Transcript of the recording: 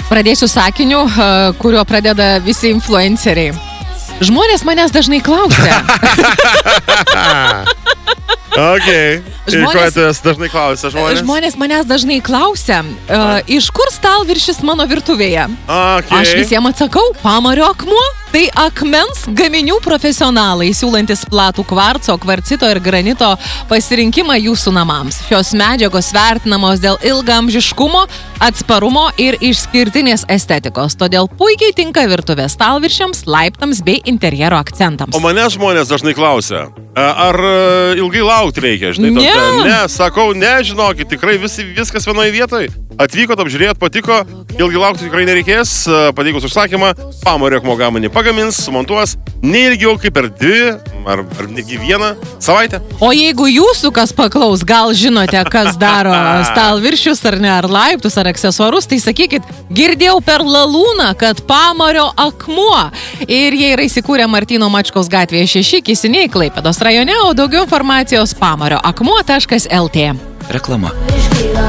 Pradėsiu sakiniu, kurio pradeda visi influenceriai. Žmonės manęs dažnai klausia. Okay. Ir ko tu dažnai klausia žmonės? Žmonės manęs dažnai klausia, iš kur stalviršis mano virtuvėje? Okay. Aš visiems atsakau, Pamario akmuo. Tai akmens gaminių profesionalai, siūlantis platų kvarco, kvarcito ir granito pasirinkimą jūsų namams. Šios medžiagos vertinamos dėl ilgaamžiškumo, atsparumo ir išskirtinės estetikos. Todėl puikiai tinka virtuvės stalviršiams, laiptams bei interjero akcentams. O mane žmonės dažnai klausia, ar ilgai laukti reikia, žinai? Ne, sakau, ne, žinokit, tikrai viskas vienoje vietoje. Atvykot, apžiūrėjot, patiko, ilgai laukti tikrai nereikės, pateikus užsakymą, Pamario akmuo gaminį pagamins, sumontuos, neilgiau kaip per 2 ar netgi 1 savaitę. O jeigu jūsų kas paklaus, gal žinote, kas daro stalviršius ar ne, ar laiptus, ar aksesuarus, tai sakykit, girdėjau per Lalūną, kad Pamario akmuo. Ir jie yra įsikūrę Martyno Mačkaus gatvėje 6, Kisiniai, Klaipėdos rajone, o daugiau informacijos pamarioakmuo.lt. Reklama.